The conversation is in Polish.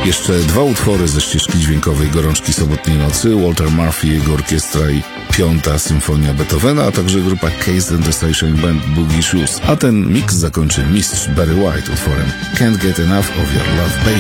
Jeszcze 2 utwory ze ścieżki dźwiękowej Gorączki sobotniej nocy, Walter Murphy, jego orkiestra i 5. symfonia Beethovena, a także grupa Case and the Station Band Boogie Shoes. A ten miks zakończy mistrz Barry White utworem Can't Get Enough of Your Love, Baby.